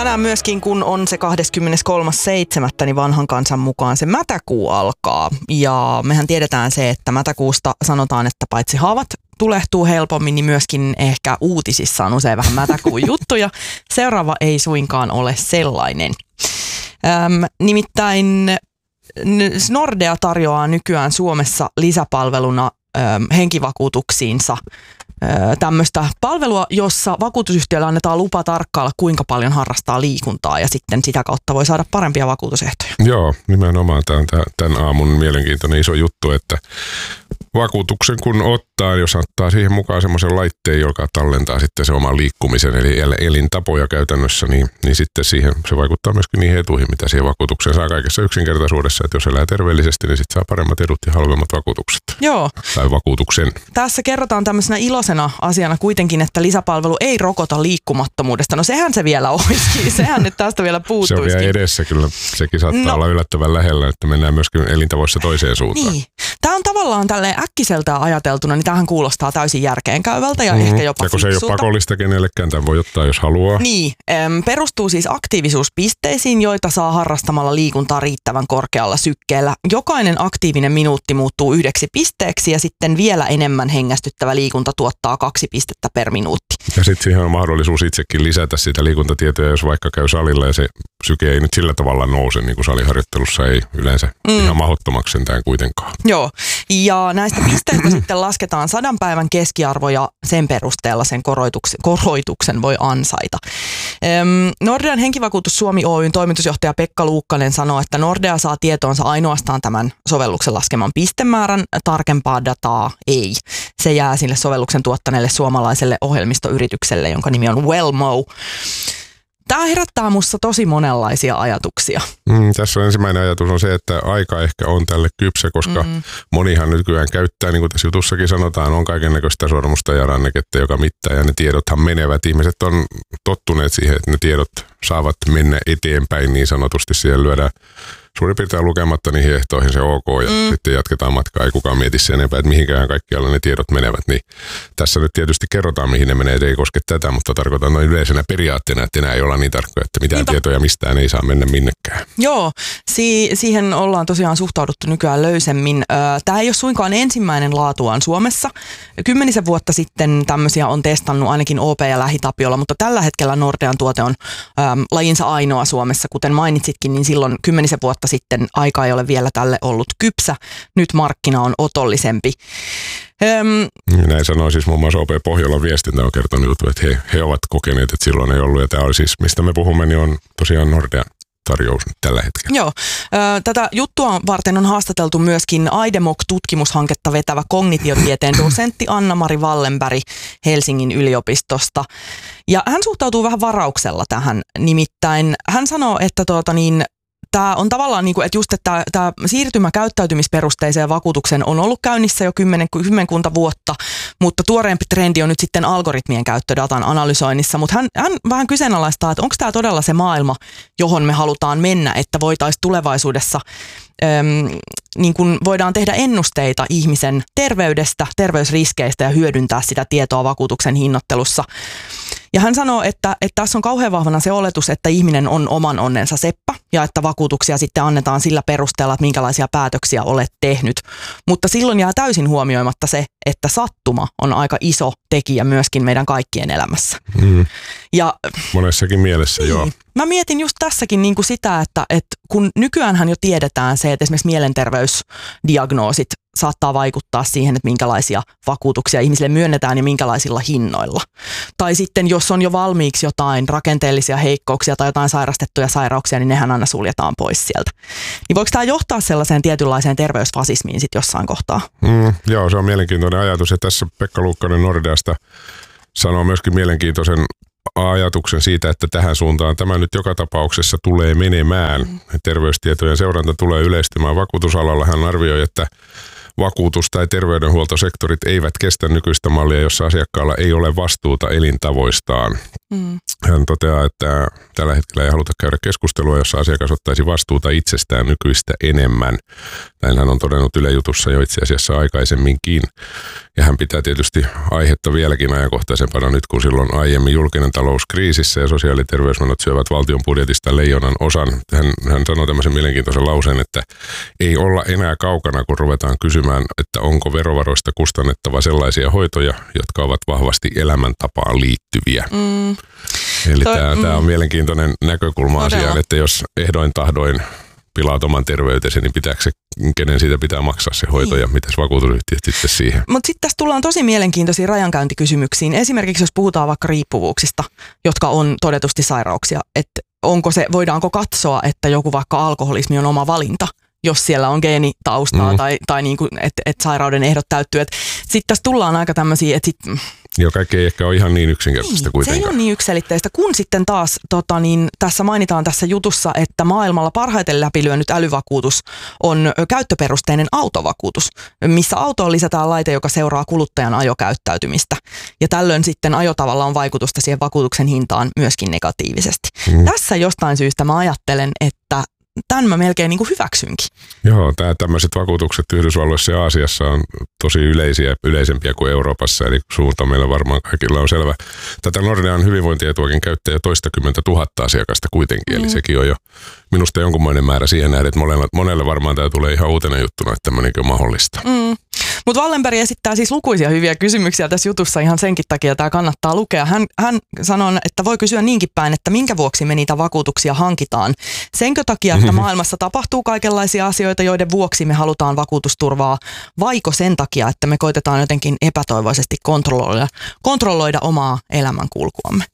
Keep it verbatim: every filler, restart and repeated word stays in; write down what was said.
tänään myöskin, kun on se kahdeskymmeneskolmas seitsemättä, niin vanhan kansan mukaan se mätäkuu alkaa. Ja mehän tiedetään se, että mätäkuusta sanotaan, että paitsi haavat tulehtuu helpommin, niin myöskin ehkä uutisissa on usein vähän mätäkuun juttuja. Seuraava ei suinkaan ole sellainen. Öm, nimittäin Nordea tarjoaa nykyään Suomessa lisäpalveluna öm, henkivakuutuksiinsa tämmöistä palvelua, jossa vakuutusyhtiölle annetaan lupa tarkkailla, kuinka paljon harrastaa liikuntaa ja sitten sitä kautta voi saada parempia vakuutusehtoja. Joo, nimenomaan tämä on tämän aamun mielenkiintoinen iso juttu, että vakuutuksen kun ottaa, jos ottaa siihen mukaan semmoisen laitteen, joka tallentaa sitten se oman liikkumisen, eli elintapoja käytännössä, niin, niin sitten siihen se vaikuttaa myöskin niihin etuihin, mitä siihen vakuutukseen saa kaikessa yksinkertaisuudessa, että jos elää terveellisesti, niin sitten saa paremmat edut ja halvemmat vakuutukset. Joo. Tai vakuutuksen. Tässä kerrotaan tämmöisenä iloisena asiana kuitenkin, että lisäpalvelu ei rokota liikkumattomuudesta. No sehän se vielä olisikin, sehän nyt tästä vielä puuttuisikin. Se on vielä edessä kyllä, sekin saattaa no. olla yllättävän lähellä, että mennään myöskin elintavoissa toiseen suuntaan. Niin. Tämä on tavallaan tälleen äkkiseltään ajateltuna, niin tämähän kuulostaa täysin järkeenkäyvältä ja mm-hmm. ehkä jopa ja kun fiksulta. Se ei ole pakollista kenellekään, tämän voi ottaa jos haluaa. Niin, äm, perustuu siis aktiivisuuspisteisiin, joita saa harrastamalla liikuntaa riittävän korkealla sykkeellä. Jokainen aktiivinen minuutti muuttuu yhdeksi pisteeksi ja sitten vielä enemmän hengästyttävä liikunta tuottaa kaksi pistettä per minuutti. Ja sitten siihen on mahdollisuus itsekin lisätä sitä liikuntatietoja, jos vaikka käy salilla ja se syke ei nyt sillä tavalla nouse, niin kuin saliharjoittelussa ei yleensä mm. ihan mahdottomaksi sentään kuitenkaan. Joo, ja näistä pisteistä sitten lasketaan sadan päivän keskiarvo ja sen perusteella sen koroituksen, koroituksen voi ansaita. Öm, Nordean henkivakuutus Suomi Oyn toimitusjohtaja Pekka Luukkanen sanoo, että Nordea saa tietoonsa ainoastaan tämän sovelluksen laskeman pistemäärän, tarkempaa dataa ei. Se jää sille sovelluksen tuottaneelle suomalaiselle ohjelmistoyritykselle, jonka nimi on Wellmo. Tämä herättää musta tosi monenlaisia ajatuksia. Mm, tässä on ensimmäinen ajatus on se, että aika ehkä on tälle kypsä, koska mm. monihan nykyään käyttää, niin kuin tässä jutussakin sanotaan, on kaikennäköistä sormusta ja ranneketta, joka mittaa ja ne tiedothan menevät. Ihmiset on tottuneet siihen, että ne tiedot saavat mennä eteenpäin niin sanotusti, siihen lyödään suurin piirtein lukematta niihin ehtoihin se ok ja mm. sitten jatketaan matkaa. Ei kukaan mieti sen enempää, että mihinkään kaikkialla ne tiedot menevät. Niin tässä nyt tietysti kerrotaan, mihin ne menee, ei koske tätä, mutta tarkoitan noin yleisenä periaatteena, että enää ei olla niin tarkkoja, että mitään Niinpä. tietoja mistään ei saa mennä minnekään. Joo, si- siihen ollaan tosiaan suhtauduttu nykyään löysemmin. Tämä ei ole suinkaan ensimmäinen laatuaan Suomessa. Kymmenisen vuotta sitten tämmöisiä on testannut ainakin O P ja Lähitapiolla, mutta tällä hetkellä Nordean tuote on äm, lajinsa ainoa Suomessa. Kuten mainitsitkin, niin silloin kymmenisen vuotta sitten aika ei ole vielä tälle ollut kypsä. Nyt markkina on otollisempi. Öm, Näin sanoi siis muun muassa O P Pohjolan viestintä on kertonut, että he, he ovat kokeneet, että silloin ei ollut. Ja tämä oli siis, mistä me puhumme, niin on tosiaan Nordean tarjous tällä hetkellä. Joo. Ö, tätä juttua varten on haastateltu myöskin AIDEMOC-tutkimushanketta vetävä kognitiotieteen dosentti Anna-Mari Wallenberg Helsingin yliopistosta. Ja hän suhtautuu vähän varauksella tähän. Nimittäin hän sanoo, että tuota niin, tämä on tavallaan niin kuin, että just, että tämä siirtymä käyttäytymisperusteiseen vakuutukseen on ollut käynnissä jo kymmen, kymmenkunta vuotta, mutta tuoreempi trendi on nyt sitten algoritmien käyttö datan analysoinnissa. Mutta hän, hän vähän kyseenalaistaa, että onko tämä todella se maailma, johon me halutaan mennä, että voitaisiin tulevaisuudessa, äm, niin kuin voidaan tehdä ennusteita ihmisen terveydestä, terveysriskeistä ja hyödyntää sitä tietoa vakuutuksen hinnoittelussa. Ja hän sanoo, että, että tässä on kauhean vahvana se oletus, että ihminen on oman onnensa seppä ja että vakuutuksia sitten annetaan sillä perusteella, että minkälaisia päätöksiä olet tehnyt. Mutta silloin jää täysin huomioimatta se, että sattuma on aika iso tekijä myöskin meidän kaikkien elämässä. Mm. Ja, monessakin mielessä, niin, joo. Mä mietin just tässäkin niin kuin sitä, että, että kun nykyäänhän jo tiedetään se, että esimerkiksi mielenterveysdiagnoosit saattaa vaikuttaa siihen, että minkälaisia vakuutuksia ihmisille myönnetään ja minkälaisilla hinnoilla. Tai sitten jos on jo valmiiksi jotain rakenteellisia heikkouksia tai jotain sairastettuja sairauksia, niin nehän aina suljetaan pois sieltä. Niin voiko tämä johtaa sellaiseen tietynlaiseen terveysfasismiin sitten jossain kohtaa? Mm, joo, se on mielenkiintoinen ajatus. Ja tässä Pekka Luukkanen Nordeasta sanoo myöskin mielenkiintoisen ajatuksen siitä, että tähän suuntaan tämä nyt joka tapauksessa tulee menemään. Mm. Terveystietojen seuranta tulee yleistymään vakuutusalalla. Hän arvioi, että vakuutus- tai terveydenhuoltosektorit eivät kestä nykyistä mallia, jossa asiakkaalla ei ole vastuuta elintavoistaan. Mm. Hän toteaa, että tällä hetkellä ei haluta käydä keskustelua, jossa asiakas ottaisi vastuuta itsestään nykyistä enemmän. Näin hän on todennut Yle Jutussa jo itse asiassa aikaisemminkin. Ja hän pitää tietysti aihetta vieläkin ajankohtaisempana nyt, kun silloin aiemmin julkinen talous kriisissä ja sosiaali- ja terveysmenot syövät valtion budjetista leijonan osan. Hän, hän sanoi tämmöisen mielenkiintoisen lauseen, että ei olla enää kaukana, kun ruvetaan kysymään, että onko verovaroista kustannettava sellaisia hoitoja, jotka ovat vahvasti elämäntapaan liittyviä. Mm. Eli tämä mm. on mielenkiintoinen näkökulma asiaan, että jos ehdoin tahdoin pilaat oman terveytesi, niin pitääkö se, kenen siitä pitää maksaa se hoito, niin. Ja mitäs vakuutusyhtiöt sitten siihen? Mutta sitten tässä tullaan tosi mielenkiintoisiin rajankäyntikysymyksiin. Esimerkiksi jos puhutaan vaikka riippuvuuksista, jotka on todetusti sairauksia, että onko se, voidaanko katsoa, että joku vaikka alkoholismi on oma valinta, jos siellä on geenitaustaa mm. tai, tai niinku, että et sairauden ehdot täyttyy. Sitten tässä tullaan aika tämmöisiä, että sitten... Joo, kaikki ei ehkä ole ihan niin yksinkertaista niin, kuitenkaan. Se ei ole niin yksiselitteistä, kun sitten taas tota, niin, tässä mainitaan tässä jutussa, että maailmalla parhaiten läpilyönyt älyvakuutus on käyttöperusteinen autovakuutus, missä autoon lisätään laite, joka seuraa kuluttajan ajokäyttäytymistä. Ja tällöin sitten ajotavalla on vaikutusta siihen vakuutuksen hintaan myöskin negatiivisesti. Mm. Tässä jostain syystä mä ajattelen, että tämän mä melkein niin kuin hyväksynkin. Joo, tämä tämmöiset vakuutukset Yhdysvalloissa ja Aasiassa on tosi yleisiä, yleisempiä kuin Euroopassa, eli suunta meillä varmaan kaikilla on selvä. Tätä Nordean hyvinvointietuakin käyttää jo toistakymmentä tuhatta asiakasta kuitenkin, mm. eli sekin on jo minusta jonkunmoinen määrä siihen nähden, että monelle, monelle varmaan tämä tulee ihan uutena juttuna, että tämmöinenkin on mahdollista. Mm. Mutta Wallenberg esittää siis lukuisia hyviä kysymyksiä tässä jutussa ihan senkin takia, tämä kannattaa lukea. Hän, hän sanoo, että voi kysyä niinkin päin, että minkä vuoksi me niitä vakuutuksia hankitaan. Senkö takia, että maailmassa tapahtuu kaikenlaisia asioita, joiden vuoksi me halutaan vakuutusturvaa, vaiko sen takia, että me koitetaan jotenkin epätoivoisesti kontrolloida, kontrolloida omaa elämänkulkuamme.